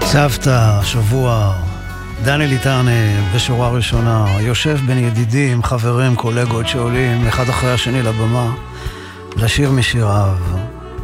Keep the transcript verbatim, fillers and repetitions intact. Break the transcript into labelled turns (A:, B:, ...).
A: סבתא, שבוע, דני ליטרנה בשורה ראשונה, יושב בין ידידים, חברים, קולגות שעולים אחד אחרי השני לבמה לשיר משיריו.